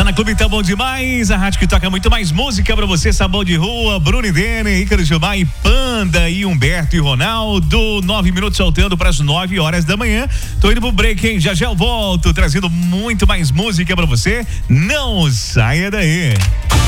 Tá na Clube Tá Bom Demais, a rádio que toca muito mais música pra você, Sabão de Rua, Bruno e Dene, Ícaro Gilmar e Panda e Humberto e Ronaldo, 9 minutos saltando para as 9 horas da manhã. Tô indo pro break, hein? Já eu volto, trazendo muito mais música pra você. Não saia daí.